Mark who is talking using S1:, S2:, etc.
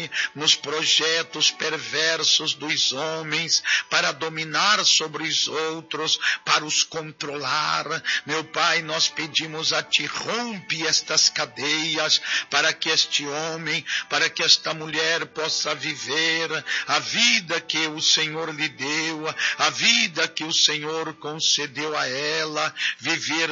S1: Pai, nos projetos perversos dos homens, para dominar sobre os outros, para os controlar. Meu Pai, nós pedimos a Ti, rompe estas cadeias, para que este homem, para que esta mulher possa viver a vida que o Senhor lhe deu, a vida que o Senhor concedeu a ela, viver